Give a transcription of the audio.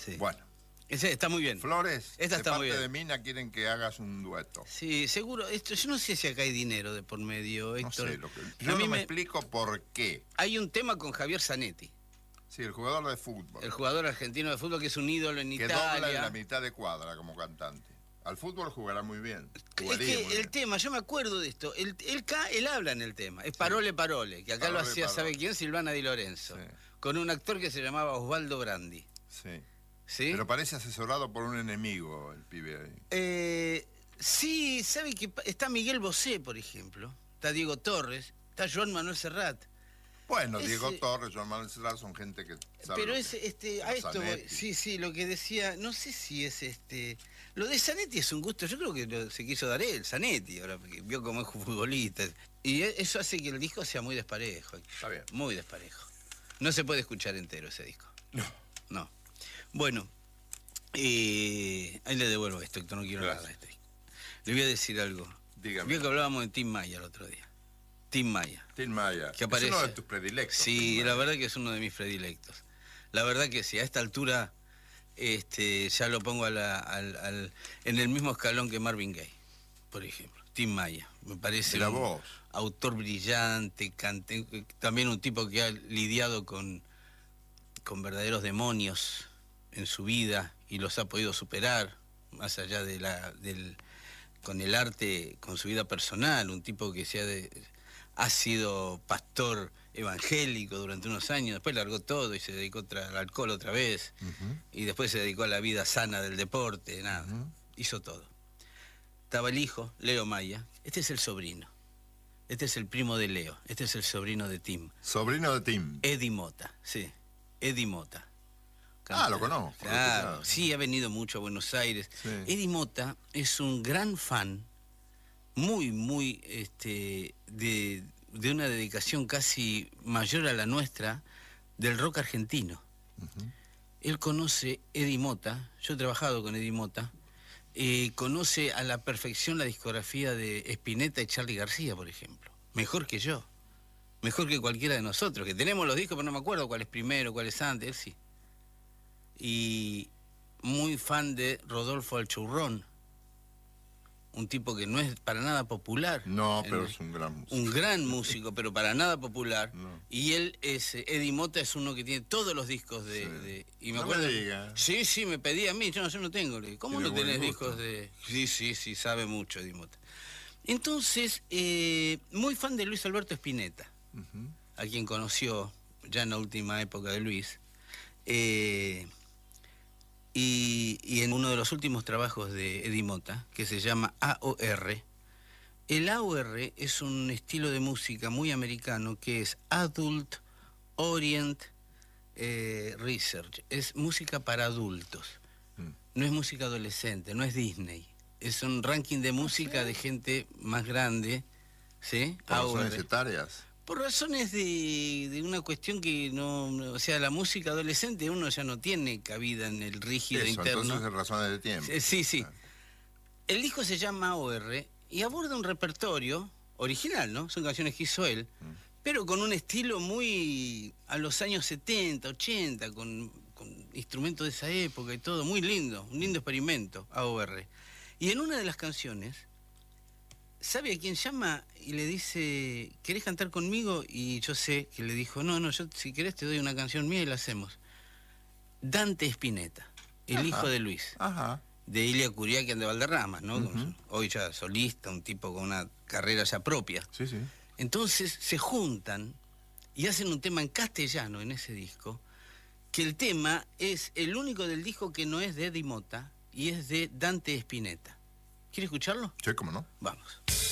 Sí. Bueno. Ese está muy bien. Flores, Esta de está muy parte bien. de Mina quieren que hagas un dueto. Sí, seguro. Yo no sé si acá hay dinero de por medio, No Héctor. sé, yo A mí no me explico por qué. Hay un tema con Javier Zanetti, Sí, el jugador de fútbol. el jugador argentino de fútbol que es un ídolo en Que Italia. dobla en la mitad de cuadra como cantante. Al fútbol jugará muy bien. Es Jugaría que muy el bien. tema, yo me acuerdo de esto, él habla en el tema, es Parole Parole, que acá lo Parole, hacía, Parole. ¿sabe quién? Silvana Di Lorenzo, Sí. con un actor que se llamaba Osvaldo Brandi. Sí. ¿Sí? Pero parece asesorado por un enemigo el pibe ahí. Sí, ¿sabe que está Miguel Bosé, por ejemplo? Está Diego Torres, está Joan Manuel Serrat. Bueno, Diego Torres, Joan Manuel Serrat son gente que sabe. Pero lo es que- a esto voy. Zanetti. Sí, lo que decía, no sé si es lo de Zanetti es un gusto, yo creo que se quiso dar él, Zanetti, ahora porque vio cómo es futbolista. Y eso hace que el disco sea muy desparejo. Está bien. Muy desparejo. No se puede escuchar entero ese disco. No. No. Bueno, ahí le devuelvo esto, Héctor, no quiero Gracias. nada de este disco. Le voy a decir algo. Dígame. Vio que hablábamos de Tim Maya el otro día. Tim Maya. Tim Maya. Que aparece. Es uno de tus predilectos. Sí, Tim Maya. la verdad que es uno de mis predilectos. La verdad que sí, a esta altura ya lo pongo en el mismo escalón que Marvin Gaye, por ejemplo. Tim Maya, me parece Mira un vos. autor brillante, también un tipo que ha lidiado con verdaderos demonios en su vida y los ha podido superar, más allá con el arte, con su vida personal, un tipo que ha sido pastor evangélico durante unos años, después largó todo y se dedicó al alcohol otra vez, y después se dedicó a la vida sana del deporte, nada, hizo todo. Estaba el hijo, Leo Maya, este es el sobrino, este es el primo de Leo, este es el sobrino de Tim. Sobrino de Tim. Eddie Mota, sí, Eddie Mota. Lo conozco. Claro, sí, ha venido mucho a Buenos Aires. Sí. Eddie Mota es un gran fan, muy, de una dedicación casi mayor a la nuestra, del rock argentino. Él conoce Eddie Mota, yo he trabajado con Eddie Mota, conoce a la perfección la discografía de Spinetta y Charly García, por ejemplo. Mejor que yo, mejor que cualquiera de nosotros, que tenemos los discos, pero no me acuerdo cuál es primero, cuál es antes, él sí. Y muy fan de Rodolfo Alchurrón, un tipo que no es para nada popular. No, pero es un gran músico. Un gran músico, pero para nada popular. No. Y Eddie Mota es uno que tiene todos los discos y me No acuerdo. me diga. Sí, me pedía a mí, yo no tengo. Le digo, ¿cómo Tiene no tenés buen gusto. discos de...? Sí, sabe mucho Eddie Mota. Entonces, muy fan de Luis Alberto Spinetta, a quien conoció ya en la última época de Luis. Y en uno de los últimos trabajos de Eddie Mota, que se llama AOR, el AOR es un estilo de música muy americano que es Adult Orient Research, es música para adultos, no es música adolescente, no es Disney, es un ranking de música de gente más grande, ¿sí? ¿Por AOR. razones etarias? Por razones de una cuestión que o sea, la música adolescente uno ya no tiene cabida en el rígido Eso, interno. entonces es razones de tiempo. Sí. El disco se llama AOR y aborda un repertorio original, ¿no? Son canciones que hizo él, pero con un estilo muy a los años 70, 80, con instrumentos de esa época y todo, muy lindo, un lindo experimento, AOR. Y en una de las canciones, ¿sabe a quién llama? Y le dice, ¿querés cantar conmigo? Y yo sé que le dijo, no, yo si querés te doy una canción mía y la hacemos. Dante Spinetta, el hijo de Luis, de Ilia Curiaquian de Valderrama, ¿no? Hoy ya solista, un tipo con una carrera ya propia. Sí. Entonces se juntan y hacen un tema en castellano en ese disco, que el tema es el único del disco que no es de Eddie Mota y es de Dante Spinetta. ¿Quiere escucharlo? Sí, cómo no. Vamos.